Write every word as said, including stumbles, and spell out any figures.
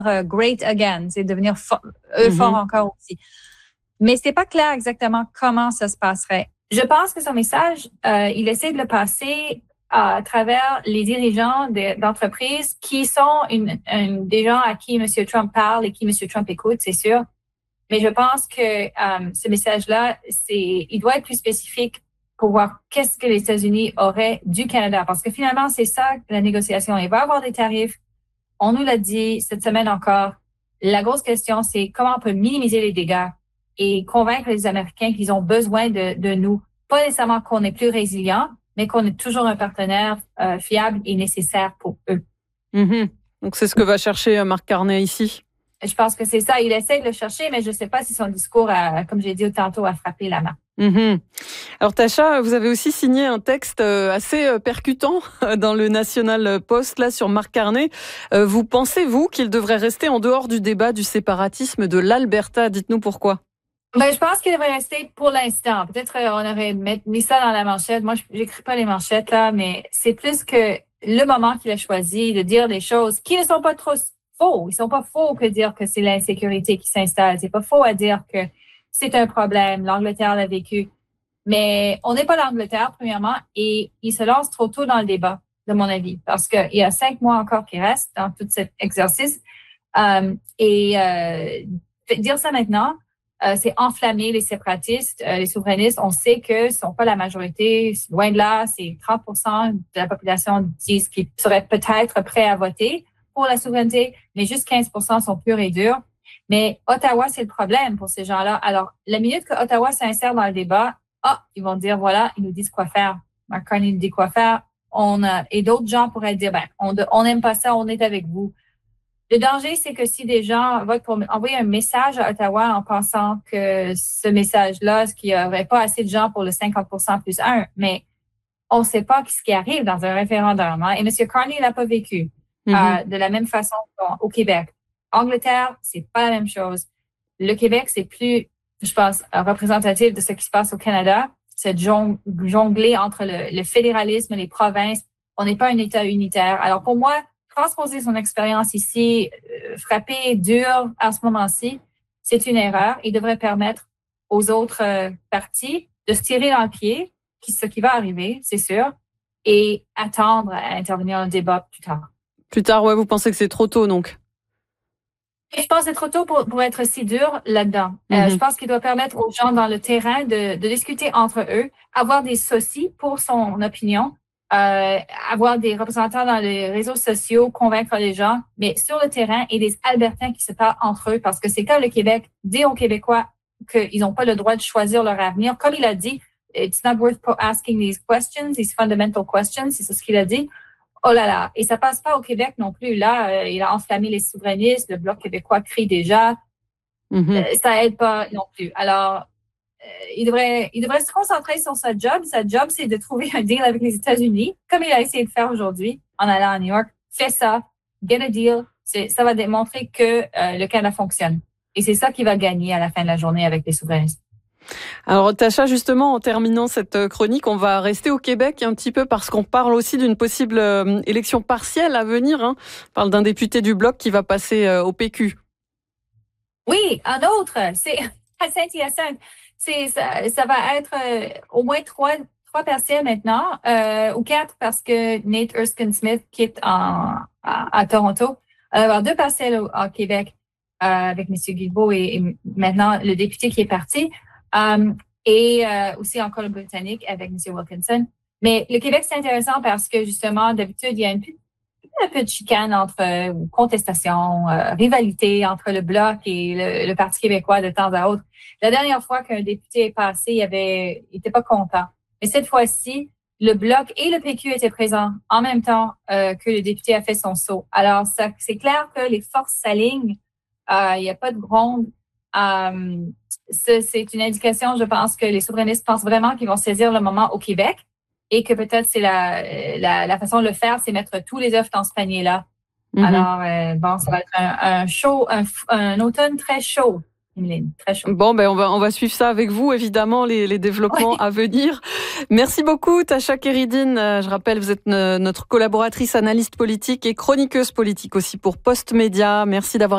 uh, great again, c'est devenir fo- eux Mm-hmm. forts encore aussi. Mais c'est pas clair exactement comment ça se passerait. Je pense que son message, euh, il essaie de le passer à travers les dirigeants de, d'entreprises qui sont une, une, des gens à qui M. Trump parle et qui M. Trump écoute, c'est sûr. Mais je pense que euh, ce message-là, c'est, il doit être plus spécifique pour voir qu'est-ce que les États-Unis auraient du Canada. Parce que finalement, c'est ça la négociation. Il va y avoir des tarifs. On nous l'a dit cette semaine encore. La grosse question, c'est comment on peut minimiser les dégâts et convaincre les Américains qu'ils ont besoin de, de nous. Pas nécessairement qu'on est plus résilient, mais qu'on est toujours un partenaire euh, fiable et nécessaire pour eux. Mm-hmm. Donc, c'est ce que va chercher Mark Carney ici. Je pense que c'est ça. Il essaie de le chercher, mais je ne sais pas si son discours, a, comme j'ai dit tantôt, a frappé la main. Mmh. Alors Tasha, vous avez aussi signé un texte assez percutant dans le National Post là sur Mark Carney. Vous pensez, vous, qu'il devrait rester en dehors du débat du séparatisme de l'Alberta? Dites-nous pourquoi. Ben, je pense qu'il devrait rester pour l'instant. Peut-être on aurait mis ça dans la manchette. Moi, je n'écris pas les manchettes, là, mais c'est plus que le moment qu'il a choisi de dire des choses qui ne sont pas trop faux. Ils sont pas faux que dire que c'est l'insécurité qui s'installe. C'est pas faux à dire que c'est un problème. L'Angleterre l'a vécu. Mais on n'est pas l'Angleterre, premièrement, et il se lance trop tôt dans le débat, de mon avis, parce qu'il y a cinq mois encore qui restent dans tout cet exercice. Euh, et euh, dire ça maintenant, euh, c'est enflammer les séparatistes, euh, les souverainistes. On sait que ce ne sont pas la majorité, loin de là, c'est trente pour cent de la population disent qu'ils seraient peut-être prêts à voter pour la souveraineté, mais juste quinze pour cent sont purs et durs. Mais Ottawa, c'est le problème pour ces gens-là. Alors, la minute que Ottawa s'insère dans le débat, ah, ils vont dire, voilà, ils nous disent quoi faire. Mark Carney nous dit quoi faire. On a, et d'autres gens pourraient dire, ben, on n'aime pas ça, on est avec vous. Le danger, c'est que si des gens votent pour envoyer un message à Ottawa en pensant que ce message-là, qu'il n'y aurait pas assez de gens pour le cinquante pour cent plus un, mais on ne sait pas ce qui arrive dans un référendum. Hein? Et M. Carney l'a pas vécu mm-hmm. euh, de la même façon au Québec. Angleterre, c'est pas la même chose. Le Québec, c'est plus, je pense, représentatif de ce qui se passe au Canada. C'est jongler entre le, le fédéralisme, les provinces. On n'est pas un État unitaire. Alors pour moi, transposer son expérience ici, euh, frapper dur à ce moment-ci, c'est une erreur. Il devrait permettre aux autres euh, partis de se tirer dans le pied, qui, ce qui va arriver, c'est sûr, et attendre à intervenir dans le débat plus tard. Plus tard, ouais, vous pensez que c'est trop tôt, donc? Je pense que c'est trop tôt pour, pour être si dur là-dedans. Mm-hmm. Euh, je pense qu'il doit permettre aux gens dans le terrain de, de discuter entre eux, avoir des socis pour son opinion, euh, avoir des représentants dans les réseaux sociaux, convaincre les gens, mais sur le terrain et des Albertains qui se parlent entre eux, parce que c'est comme le Québec dit aux Québécois qu'ils n'ont pas le droit de choisir leur avenir. Comme il a dit, it's not worth asking these questions, these fundamental questions, c'est ce qu'il a dit. Oh là là, et ça passe pas au Québec non plus. Là, euh, il a enflammé les souverainistes, le Bloc québécois crie déjà. Mm-hmm. Euh, ça aide pas non plus. Alors, euh, il devrait, il devrait se concentrer sur sa job. Sa job, c'est de trouver un deal avec les États-Unis, comme il a essayé de faire aujourd'hui en allant à New York. Fais ça, get a deal. C'est, ça va démontrer que euh, le Canada fonctionne. Et c'est ça qui va gagner à la fin de la journée avec les souverainistes. Alors Tasha, justement, en terminant cette chronique, on va rester au Québec un petit peu parce qu'on parle aussi d'une possible euh, élection partielle à venir. Hein. On parle d'un député du Bloc qui va passer euh, au P Q. Oui, un autre, c'est à Saint-Hyacinthe. C'est, ça, ça va être euh, au moins trois, trois partiels maintenant, euh, ou quatre parce que Nate Erskine-Smith quitte en, à, à Toronto. Alors, deux partiels au, au Québec euh, avec M. Guilbeault et, et maintenant le député qui est parti. Um, et euh, aussi en Colombie-Britannique avec M. Wilkinson. Mais le Québec, c'est intéressant parce que, justement, d'habitude, il y a une, un peu de chicane entre, euh, contestation, euh, rivalité entre le Bloc et le, le Parti québécois de temps à autre. La dernière fois qu'un député est passé, il avait, il était pas content. Mais cette fois-ci, le Bloc et le P Q étaient présents en même temps euh, que le député a fait son saut. Alors, ça, c'est clair que les forces s'alignent. Euh, il n'y a pas de gronde. Um, c'est une indication, je pense, que les souverainistes pensent vraiment qu'ils vont saisir le moment au Québec et que peut-être c'est la, la, la façon de le faire, c'est mettre tous les œufs dans ce panier-là. Mm-hmm. Alors, euh, bon, ça va être un, un chaud, un, un automne très chaud. Emeline, très chaud. Bon, ben on va on va suivre ça avec vous, évidemment, les, les développements oui. à venir. Merci beaucoup, Tasha Keridine. Je rappelle, vous êtes notre collaboratrice, analyste politique et chroniqueuse politique aussi pour Post Média. Merci d'avoir